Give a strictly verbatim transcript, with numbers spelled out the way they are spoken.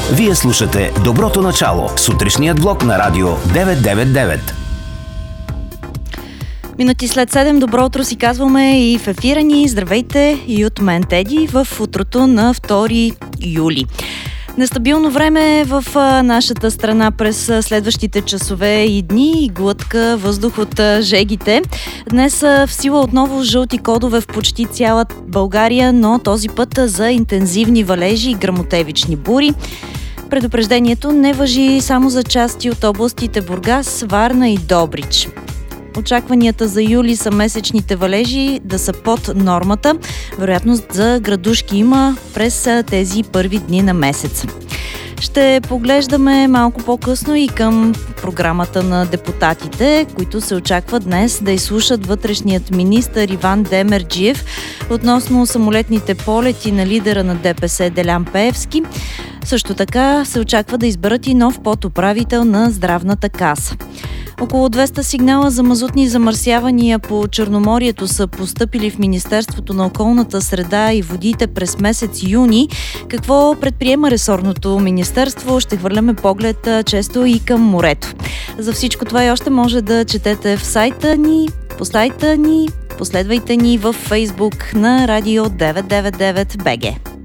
Вие слушате Доброто начало, сутрешният блок на Радио деветстотин деветдесет и девет. Минути след седем, добро утро си казваме и в ефира ни. Здравейте и от мен, Теди, в утрото на втори юли. Нестабилно време в нашата страна през следващите часове и дни и глътка въздух от жегите. Днес в сила отново жълти кодове в почти цяла България, но този път за интензивни валежи и гръмотевични бури. Предупреждението не важи само за части от областите Бургас, Варна и Добрич. Очакванията за юли са месечните валежи да са под нормата. Вероятност за градушки има през тези първи дни на месец. Ще поглеждаме малко по-късно и към програмата на депутатите, които се очаква днес да изслушат вътрешният министър Иван Демерджиев относно самолетните полети на лидера на ДПС Делян Пеевски. Също така се очаква да изберат и нов подуправител на здравната каса. Около двеста сигнала за мазутни замърсявания по Черноморието са постъпили в Министерството на околната среда и водите през месец юни. Какво предприема ресорното министерство? Ще хвърляме поглед често и към морето. За всичко това и още може да четете в сайта ни, по сайта ни, последвайте ни във Фейсбук на Радио деветстотин деветдесет и девет БГ.